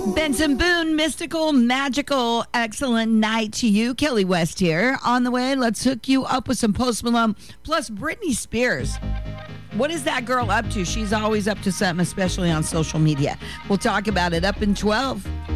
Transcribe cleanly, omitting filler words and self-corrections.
Benson Boone, mystical, magical, excellent night to you. Kelly West here. On the way, let's hook you up with some Post Malone plus Britney Spears. What is that girl up to? She's always up to something, especially on social media. We'll talk about it up in 12.